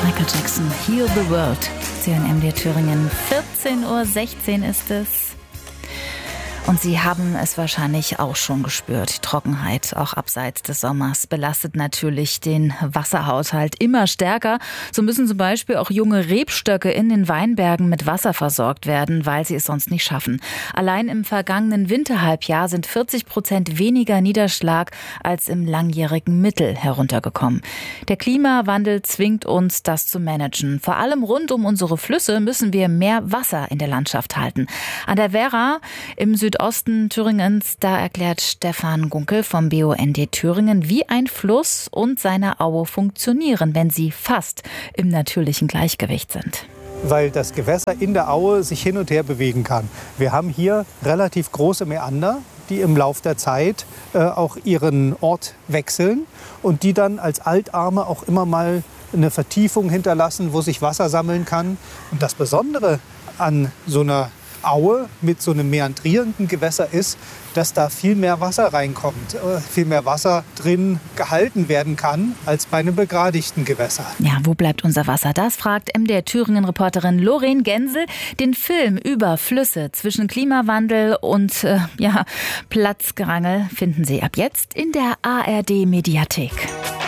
Michael Jackson, Heal the World. Sie hören MDR Thüringen, 14:16 Uhr ist es. Und Sie haben es wahrscheinlich auch schon gespürt. Die Trockenheit, auch abseits des Sommers, belastet natürlich den Wasserhaushalt immer stärker. So müssen zum Beispiel auch junge Rebstöcke in den Weinbergen mit Wasser versorgt werden, weil sie es sonst nicht schaffen. Allein im vergangenen Winterhalbjahr sind 40% weniger Niederschlag als im langjährigen Mittel heruntergekommen. Der Klimawandel zwingt uns, das zu managen. Vor allem rund um unsere Flüsse müssen wir mehr Wasser in der Landschaft halten. An der Werra im Südosten Thüringens, da erklärt Stefan Gunkel vom BUND Thüringen, wie ein Fluss und seine Aue funktionieren, wenn sie fast im natürlichen Gleichgewicht sind. Weil das Gewässer in der Aue sich hin und her bewegen kann. Wir haben hier relativ große Mäander, die im Lauf der Zeit auch ihren Ort wechseln und die dann als Altarme auch immer mal eine Vertiefung hinterlassen, wo sich Wasser sammeln kann. Und das Besondere an so einer Aue mit so einem meandrierenden Gewässer ist, dass da viel mehr Wasser reinkommt, viel mehr Wasser drin gehalten werden kann als bei einem begradigten Gewässer. Ja, wo bleibt unser Wasser? Das fragt MDR Thüringen-Reporterin Lorraine Gensel. Den Film über Flüsse zwischen Klimawandel und Platzgerangel finden Sie ab jetzt in der ARD-Mediathek.